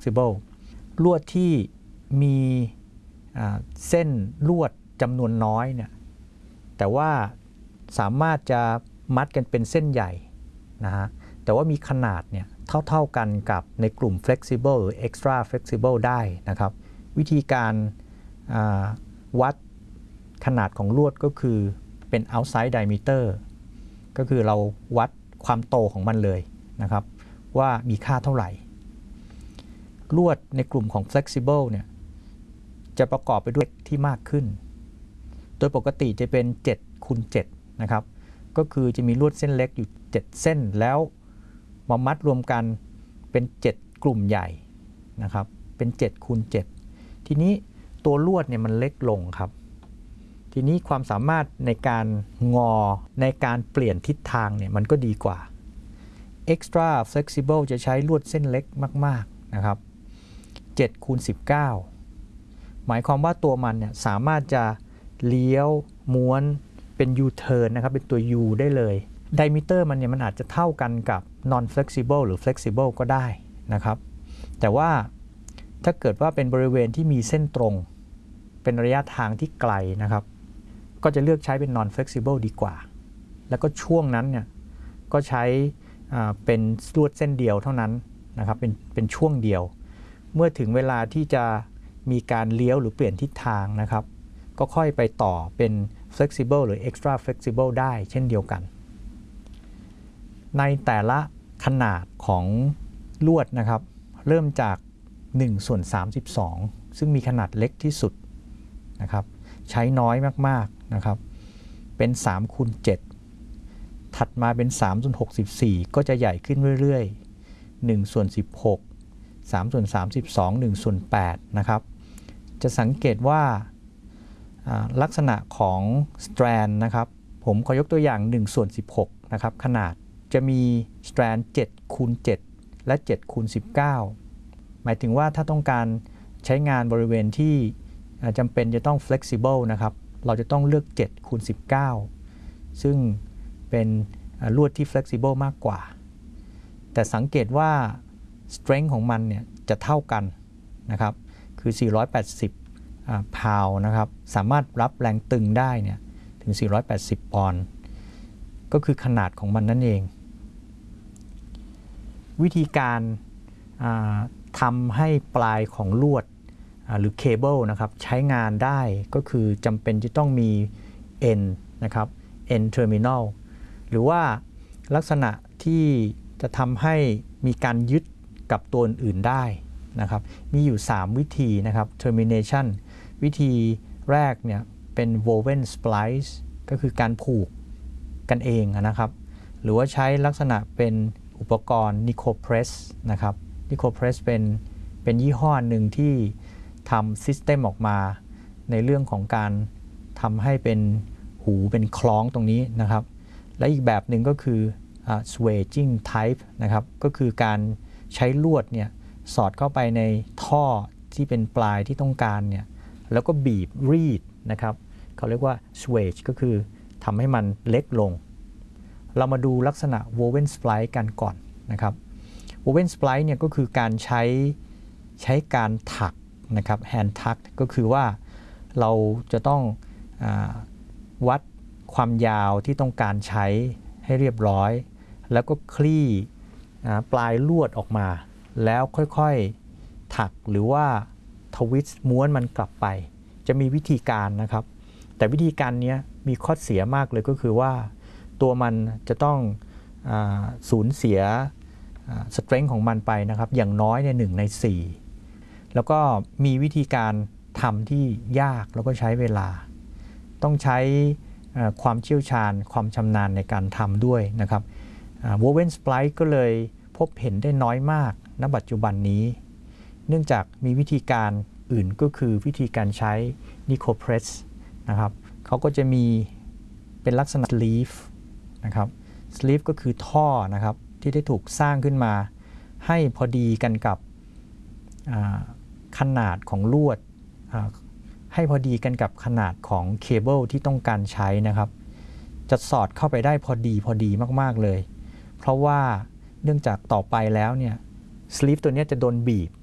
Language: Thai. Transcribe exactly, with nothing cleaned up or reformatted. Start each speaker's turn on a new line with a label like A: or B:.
A: flexible ลวดที่มีเส้นลวดจำนวนน้อยเนี่ยแต่ว่าสามารถจะมัดกันเป็นเส้นใหญ่นะฮะแต่ว่ามีขนาดเนี่ยเท่าๆกันกับในกลุ่ม flexible หรือ extra flexible ได้นะครับวิธีการวัดขนาดของลวดก็คือเป็น outside diameter ก็คือเราวัดความโตของมันเลยนะครับว่ามีค่าเท่าไหร่ลวดในกลุ่มของ flexible เนี่ยจะประกอบไปด้วยที่มากขึ้นโดยปกติจะเป็นเจ็ดคูณเจ็ดนะครับก็คือจะมีลวดเส้นเล็กอยู่เจ็ดเส้นแล้วมามัดรวมกันเป็นเจ็ดกลุ่มใหญ่นะครับเป็นเจ็ดคูณเจ็ดทีนี้ตัวลวดเนี่ยมันเล็กลงครับทีนี้ความสามารถในการงอในการเปลี่ยนทิศทางเนี่ยมันก็ดีกว่า extra flexible จะใช้ลวดเส้นเล็กมากๆนะครับเจ็ดคูณสิบเก้าหมายความว่าตัวมันเนี่ยสามารถจะเลี้ยวม้วนเป็น U-turn นะครับเป็นตัว U ได้เลย diameter มันเนี่ยมันอาจจะเท่ากันกับ non flexible หรือ flexible ก็ได้นะครับแต่ว่าถ้าเกิดว่าเป็นบริเวณที่มีเส้นตรงเป็นระยะทางที่ไกลนะครับก็จะเลือกใช้เป็น non flexible ดีกว่าแล้วก็ช่วงนั้นเนี่ยก็ใช้เป็นลวดเส้นเดียวเท่านั้นนะครับเป็นเป็นช่วงเดียวเมื่อถึงเวลาที่จะมีการเลี้ยวหรือเปลี่ยนทิศทางนะครับก็ค่อยไปต่อเป็น flexible หรือ extra flexible ได้เช่นเดียวกันในแต่ละขนาดของลวดนะครับเริ่มจากหนึ่งส่วนสามสิบสองซึ่งมีขนาดเล็กที่สุดนะครับใช้น้อยมากๆนะครับเป็นสามคูณเจ็ดถัดมาเป็นสามส่วนหกสิบสี่ก็จะใหญ่ขึ้นเรื่อยๆหนึ่งส่วนสิบหก สามส่วนสามสิบสอง หนึ่งส่วนแปดนะครับจะสังเกตว่าลักษณะของสแตรนนะครับผมขอยกตัวอย่างหนึ่งส่วนสิบหกนะครับขนาดจะมีสแตรนเจ็ดคูณเจ็ดและเจ็ดคูณสิบเก้าหมายถึงว่าถ้าต้องการใช้งานบริเวณที่จำเป็นจะต้อง flexible นะครับเราจะต้องเลือกเจ็ดคูณสิบเก้าซึ่งเป็นลวดที่ flexible มากกว่าแต่สังเกตว่า strength ของมันเนี่ยจะเท่ากันนะครับคือสี่ร้อยแปดสิบพาวนะครับสามารถรับแรงตึงได้เนี่ยถึงสี่ร้อยแปดสิบปอนด์ก็คือขนาดของมันนั่นเองวิธีการทำให้ปลายของลวดหรือเคเบิลนะครับใช้งานได้ก็คือจำเป็นจะต้องมี end นะครับ end terminal หรือว่าลักษณะที่จะทำให้มีการยึดกับตัวอื่นๆได้นะครับมีอยู่สามวิธีนะครับ termination วิธีแรกเนี่ยเป็น woven splice ก็คือการผูกกันเองนะครับหรือว่าใช้ลักษณะเป็นอุปกรณ์ Nico Press นะครับ Nico Press เป็นเป็นยี่ห้อหนึ่งที่ทำซิสเต็มออกมาในเรื่องของการทำให้เป็นหูเป็นคล้องตรงนี้นะครับและอีกแบบหนึ่งก็คือ uh, swaging type นะครับก็คือการใช้ลวดเนี่ยสอดเข้าไปในท่อที่เป็นปลายที่ต้องการเนี่ยแล้วก็บีบรีดนะครับเขาเรียกว่า swage ก็คือทำให้มันเล็กลงเรามาดูลักษณะ woven splice กันก่อนนะครับ woven splice เนี่ยก็คือการใช้ใช้การถักนะครับ hand tuck ก็คือว่าเราจะต้องอาวัดความยาวที่ต้องการใช้ให้เรียบร้อยแล้วก็คลี่ปลายลวดออกมาแล้วค่อยๆถักหรือว่าทวิสต์ม้วนมันกลับไปจะมีวิธีการนะครับแต่วิธีการนี้มีข้อเสียมากเลยก็คือว่าตัวมันจะต้องอาสูญเสียสเตรนท์ของมันไปนะครับอย่างน้อยเนี่ยหนึ่งในสี่แล้วก็มีวิธีการทำที่ยากแล้วก็ใช้เวลาต้องใช้ความเชี่ยวชาญความชำนาญในการทำด้วยนะครับ woven splice ก็เลยพบเห็นได้น้อยมากณปัจจุบันนี้เนื่องจากมีวิธีการอื่นก็คือวิธีการใช้ Nico Press นะครับเขาก็จะมีเป็นลักษณะ sleeve นะครับ sleeve ก็คือท่อนะครับที่ได้ถูกสร้างขึ้นมาให้พอดีกันกับขนาดของลวดให้พอดีกันกับขนาดของเคเบิลที่ต้องการใช้นะครับจะสอดเข้าไปได้พอดีพอดีมากๆเลยเพราะว่าเนื่องจากต่อไปแล้วเนี่ยสลีฟตัวนี้จะโดนบีบ